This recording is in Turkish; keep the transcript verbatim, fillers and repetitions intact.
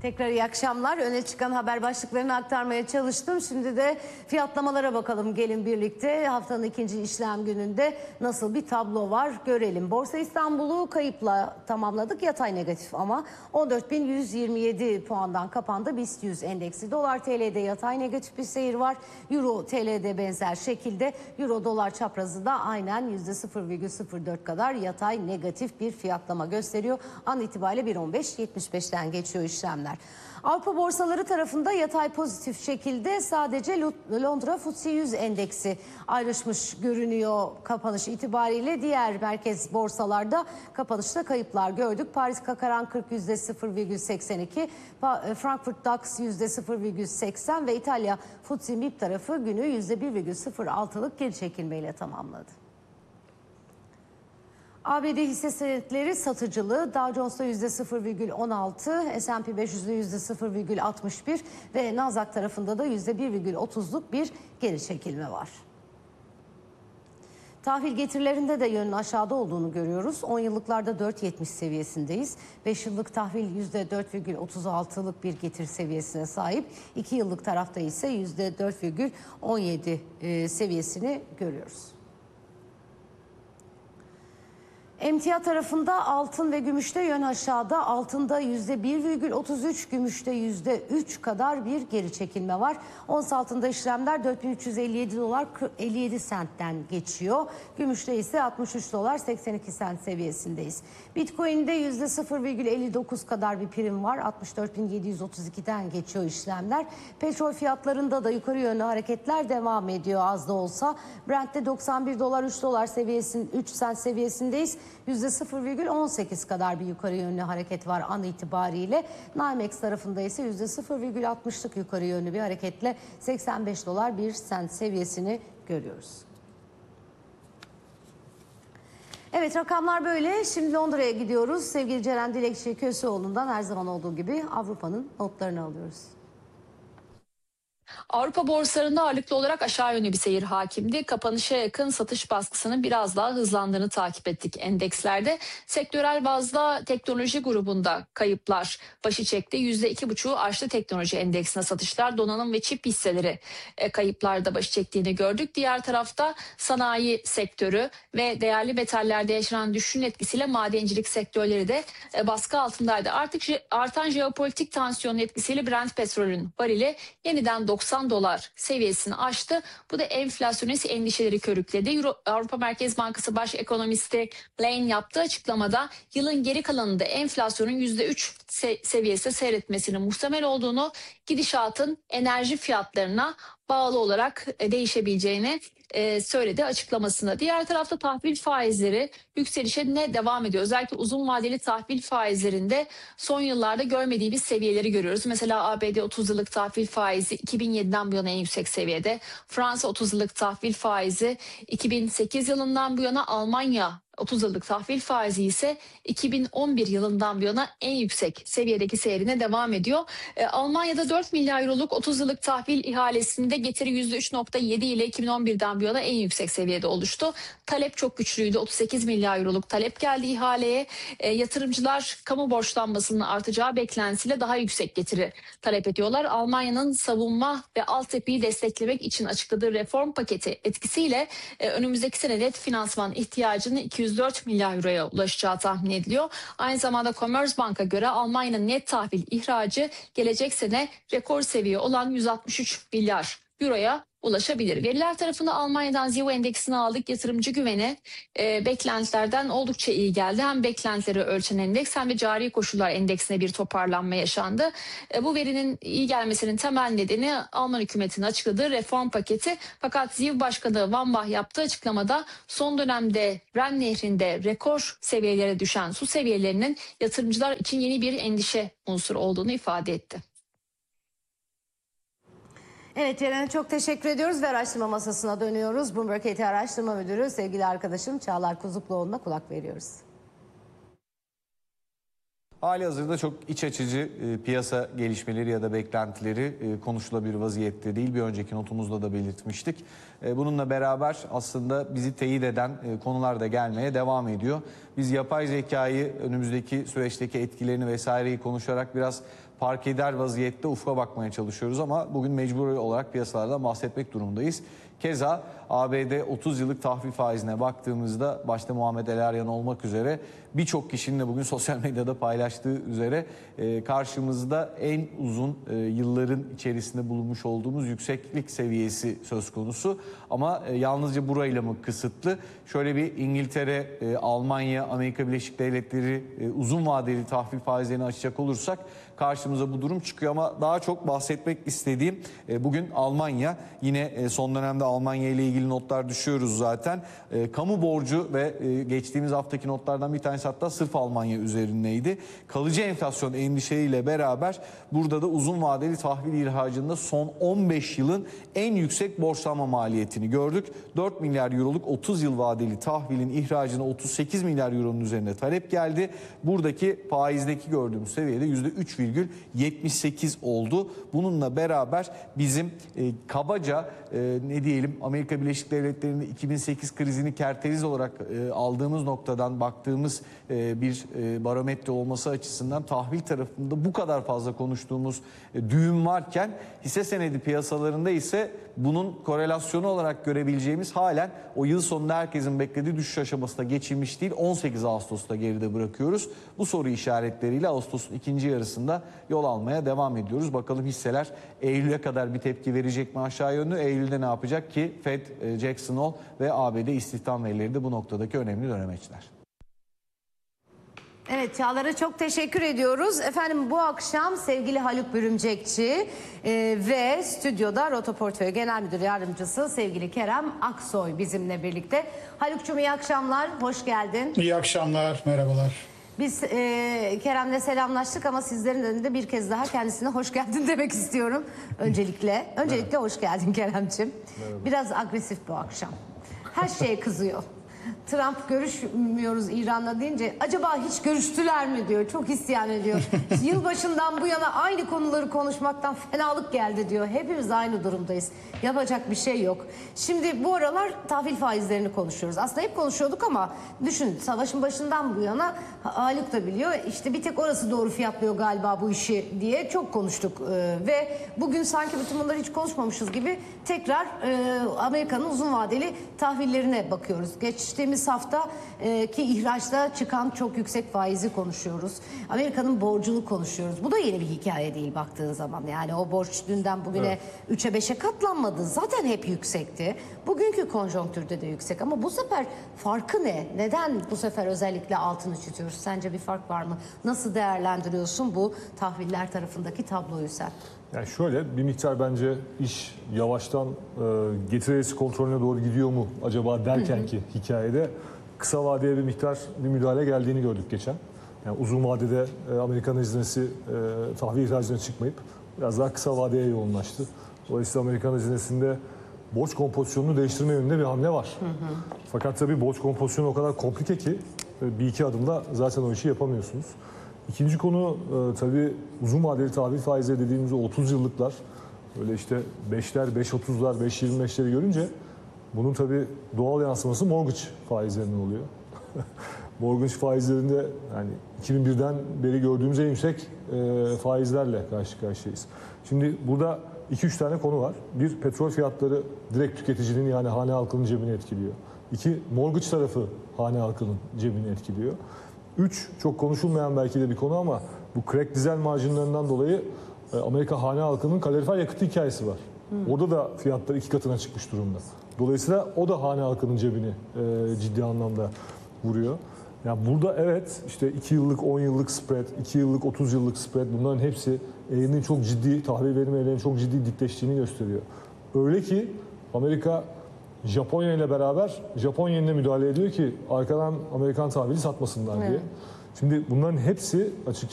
Tekrar iyi akşamlar. Öne çıkan haber başlıklarını aktarmaya çalıştım. Şimdi de fiyatlamalara bakalım gelin birlikte. Haftanın ikinci işlem gününde nasıl bir tablo var görelim. Borsa İstanbul'u kayıpla tamamladık. Yatay negatif ama on dört bin yüz yirmi yedi puandan kapandı. BIST yüz endeksi. Dolar T L'de yatay negatif bir seyir var. Euro T L'de benzer şekilde. Euro dolar çaprazı da aynen yüzde sıfır virgül sıfır dört kadar yatay negatif bir fiyatlama gösteriyor. An itibariyle bir on beş yetmiş beşten geçiyor işlemler. Avrupa borsaları tarafında yatay pozitif şekilde sadece Londra F T S E yüz endeksi ayrışmış görünüyor kapanış itibariyle. Diğer merkez borsalarda kapanışta kayıplar gördük. Paris C A C kırk yüzde sıfır virgül seksen iki, Frankfurt DAX yüzde sıfır virgül seksen ve İtalya F T S E M İ P tarafı günü yüzde bir virgül sıfır altılık geri çekilmeyle tamamladı. A B D hisse senetleri satıcılığı Dow Jones'ta yüzde sıfır virgül on altı, S and P beş yüzde yüzde sıfır virgül altmış bir ve Nasdaq tarafında da yüzde bir virgül otuzluk bir geri çekilme var. Tahvil getirilerinde de yönün aşağıda olduğunu görüyoruz. on yıllıklarda dört virgül yetmiş seviyesindeyiz. beş yıllık tahvil yüzde dört virgül otuz altılık bir getiri seviyesine sahip. iki yıllık tarafta ise yüzde dört virgül on yedi seviyesini görüyoruz. Emtia tarafında altın ve gümüşte yön aşağıda. Altında yüzde bir virgül otuz üç, gümüşte yüzde üç kadar bir geri çekilme var. Ons altında işlemler dört bin üç yüz elli yedi dolar elli yedi sentten geçiyor. Gümüşte ise altmış üç dolar seksen iki sent seviyesindeyiz. Bitcoin'de yüzde sıfır virgül elli dokuz kadar bir prim var. altmış dört bin yedi yüz otuz ikiden geçiyor işlemler. Petrol fiyatlarında da yukarı yönlü hareketler devam ediyor az da olsa. Brent'te doksan bir dolar üç dolar seviyesinin üç sent seviyesindeyiz. yüzde sıfır virgül on sekiz kadar bir yukarı yönlü hareket var an itibariyle. NYMEX tarafında ise yüzde sıfır virgül altmışlık yukarı yönlü bir hareketle seksen beş dolar bir sent seviyesini görüyoruz. Evet, rakamlar böyle. Şimdi Londra'ya gidiyoruz. Sevgili Ceren Dilekçi Köseoğlu'ndan her zaman olduğu gibi Avrupa'nın notlarını alıyoruz. Avrupa borsalarında ağırlıklı olarak aşağı yönlü bir seyir hakimdi. Kapanışa yakın satış baskısının biraz daha hızlandığını takip ettik endekslerde. Sektörel bazda teknoloji grubunda kayıplar başı çekti. yüzde iki buçuğu aştı teknoloji endeksine satışlar. Donanım ve çip hisseleri kayıplarda başı çektiğini gördük. Diğer tarafta sanayi sektörü ve değerli metallerde yaşanan düşüşün etkisiyle madencilik sektörleri de baskı altındaydı. Artık artan jeopolitik tansiyonun etkisiyle Brent petrolün varili yeniden doksan dolar seviyesini aştı. Bu da enflasyonist endişeleri körükledi. Euro, Avrupa Merkez Bankası Baş Ekonomisti Lane yaptığı açıklamada yılın geri kalanında enflasyonun yüzde üç se seviyesi seyretmesinin muhtemel olduğunu, gidişatın enerji fiyatlarına bağlı olarak değişebileceğini e, söyledi açıklamasında. Diğer tarafta tahvil faizleri yükselişe ne devam ediyor. Özellikle uzun vadeli tahvil faizlerinde son yıllarda görmediği bir seviyeleri görüyoruz. Mesela A B D otuz yıllık tahvil faizi iki bin yediden bu yana en yüksek seviyede. Fransa otuz yıllık tahvil faizi iki bin sekiz yılından bu yana, Almanya otuz yıllık tahvil faizi ise iki bin on bir yılından bu yana en yüksek seviyedeki seyrine devam ediyor. E, Almanya'da dört milyar euroluk otuz yıllık tahvil ihalesinde getiri yüzde üç virgül yedi ile iki bin on birden bu yana en yüksek seviyede oluştu. Talep çok güçlüydü. otuz sekiz milyar euroluk talep geldi ihaleye. E, yatırımcılar kamu borçlanmasının artacağı beklentisiyle daha yüksek getiri talep ediyorlar. Almanya'nın savunma ve altyapıyı desteklemek için açıkladığı reform paketi etkisiyle e, önümüzdeki sene net finansman ihtiyacını iki yüz dört milyar euroya ulaşacağı tahmin ediliyor. Aynı zamanda Commerzbank'a göre Almanya'nın net tahvil ihracı gelecek sene rekor seviye olan yüz altmış üç milyar euroya ulaşabilir. Veriler tarafında Almanya'dan Zivo endeksini aldık. Yatırımcı güveni e, beklentilerden oldukça iyi geldi. Hem beklentileri ölçen endeks hem de cari koşullar endeksine bir toparlanma yaşandı. E, bu verinin iyi gelmesinin temel nedeni Alman hükümetinin açıkladığı reform paketi. Fakat Zivo Başkanı Van Bach yaptığı açıklamada son dönemde Ren Nehri'nde rekor seviyelere düşen su seviyelerinin yatırımcılar için yeni bir endişe unsuru olduğunu ifade etti. Evet, Ceren'e çok teşekkür ediyoruz ve araştırma masasına dönüyoruz. Bloomberg H T Araştırma Müdürü sevgili arkadaşım Çağlar Kuzukluoğlu'na kulak veriyoruz. Halihazırda çok iç açıcı e, piyasa gelişmeleri ya da beklentileri e, konuşulabilir vaziyette değil. Bir önceki notumuzda da belirtmiştik. E, bununla beraber aslında bizi teyit eden e, konular da gelmeye devam ediyor. Biz yapay zekayı, önümüzdeki süreçteki etkilerini vesaireyi konuşarak biraz park eder vaziyette ufka bakmaya çalışıyoruz ama bugün mecbur olarak piyasalardan bahsetmek durumundayız. Keza A B D otuz yıllık tahvil faizine baktığımızda başta Muhammed El Eryan olmak üzere birçok kişinin de bugün sosyal medyada paylaştığı üzere e, karşımızda en uzun e, yılların içerisinde bulunmuş olduğumuz yükseklik seviyesi söz konusu. Ama e, yalnızca burayla mı kısıtlı? Şöyle bir İngiltere, e, Almanya, Amerika Birleşik Devletleri e, uzun vadeli tahvil faizlerini açacak olursak karşımıza bu durum çıkıyor ama daha çok bahsetmek istediğim e, bugün Almanya. Yine e, son dönemde Almanya ile ilgili notlar düşüyoruz zaten. E, kamu borcu ve e, geçtiğimiz haftaki notlardan bir tanesi hatta sırf Almanya üzerindeydi. Kalıcı enflasyon endişeleriyle beraber burada da uzun vadeli tahvil ihracında son on beş yılın en yüksek borçlanma maliyetini gördük. dört milyar euroluk otuz yıl vadeli tahvilin ihracına otuz sekiz milyar euronun üzerinde talep geldi. Buradaki faizdeki gördüğümüz seviyede yüzde üç virgül yetmiş sekiz oldu. Bununla beraber bizim e, kabaca e, ne diyelim Amerika Birleşik Devletleri'nde iki bin sekiz krizini kerteriz olarak e, aldığımız noktadan baktığımız e, bir e, barometre olması açısından tahvil tarafında bu kadar fazla konuştuğumuz e, düğüm varken hisse senedi piyasalarında ise bunun korelasyonu olarak görebileceğimiz halen o yıl sonunda herkesin beklediği düşüş aşamasına geçilmiş değil. on sekiz Ağustos'ta geride bırakıyoruz. Bu soru işaretleriyle Ağustos'un ikinci yarısında yol almaya devam ediyoruz. Bakalım hisseler Eylül'e kadar bir tepki verecek mi aşağı yönlü? Eylül'de ne yapacak ki? Fed, Jackson Hole ve A B D istihdam verileri de bu noktadaki önemli dönemeçler. Evet, Çağlar'a çok teşekkür ediyoruz. Efendim bu akşam sevgili Haluk Bürümcekçi e, ve stüdyoda Rota Portföy Genel Müdür Yardımcısı sevgili Kerem Aksoy bizimle birlikte. Haluk'cum iyi akşamlar, hoş geldin. İyi akşamlar, merhabalar. Biz e, Kerem'le selamlaştık ama sizlerin önünde bir kez daha kendisine hoş geldin demek istiyorum. Öncelikle, öncelikle hoş geldin Kerem'cim. Biraz agresif bu akşam. Her şeye kızıyor. Trump görüşmüyoruz İran'la deyince acaba hiç görüştüler mi diyor. Çok isyan ediyor. Yılbaşından bu yana aynı konuları konuşmaktan fenalık geldi diyor. Hepimiz aynı durumdayız. Yapacak bir şey yok. Şimdi bu aralar tahvil faizlerini konuşuyoruz. Aslında hep konuşuyorduk ama düşün savaşın başından bu yana Haluk da biliyor. İşte bir tek orası doğru fiyatlıyor galiba bu işi diye çok konuştuk. Ee, ve bugün sanki bütün bunları hiç konuşmamışız gibi tekrar e, Amerika'nın uzun vadeli tahvillerine bakıyoruz. Geçtiğimiz hafta e, ki ihraçta çıkan çok yüksek faizi konuşuyoruz. Amerika'nın borcunu konuşuyoruz. Bu da yeni bir hikaye değil baktığın zaman. Yani o borç dünden bugüne evet. üçe beşe katlanmadı. Zaten hep yüksekti. Bugünkü konjonktürde de yüksek ama bu sefer farkı ne? Neden bu sefer özellikle altını çiziyoruz? Sence bir fark var mı? Nasıl değerlendiriyorsun bu tahviller tarafındaki tabloyu sen? Yani şöyle bir miktar bence iş yavaştan e, getiri eğrisi kontrolüne doğru gidiyor mu acaba derken hı hı. ki hikayede kısa vadeye bir miktar bir müdahale geldiğini gördük geçen. Yani uzun vadede e, Amerikan hazinesi e, tahvil ihracına çıkmayıp biraz daha kısa vadeye yoğunlaştı. Dolayısıyla Amerikan hazinesinde borç kompozisyonunu değiştirme yönünde bir hamle var. Hı hı. Fakat tabii borç kompozisyonu o kadar komplike ki e, bir iki adımda zaten o işi yapamıyorsunuz. İkinci konu e, tabii uzun vadeli tahvil faizleri dediğimiz o otuz yıllıklar böyle işte beşler, beş otuzlar, beş yirmi beşleri görünce bunun tabii doğal yansıması mortgage faizlerine oluyor. Mortgage faizlerinde yani iki bin birden beri gördüğümüz en yüksek e, faizlerle karşı karşıyayız. Şimdi burada iki üç tane konu var. Bir, petrol fiyatları direkt tüketicinin yani hane halkının cebini etkiliyor. İki, mortgage tarafı hane halkının cebini etkiliyor. Üç, çok konuşulmayan belki de bir konu ama bu crack dizel marjinlerinden dolayı Amerika hane halkının kalorifer yakıtı hikayesi var. Hmm. Orada da fiyatlar iki katına çıkmış durumda. Dolayısıyla o da hane halkının cebini e, ciddi anlamda vuruyor. Yani burada evet işte iki yıllık, on yıllık spread, iki yıllık, otuz yıllık spread bunların hepsi elinin çok ciddi, tahvil verimi elinin çok ciddi dikleştiğini gösteriyor. Öyle ki Amerika Japonya ile beraber Japon yenine müdahale ediyor ki arkadan Amerikan tahvili satmasınlar diye. Evet. Şimdi bunların hepsi açıkçası